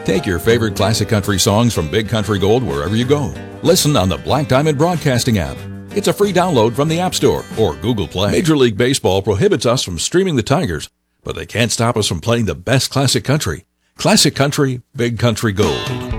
Take your favorite classic country songs from Big Country Gold wherever you go. Listen on the Black Diamond Broadcasting app. It's a free download from the App Store or Google Play. Major League Baseball prohibits us from streaming the Tigers, but they can't stop us from playing the best classic country. Classic Country, Big Country Gold.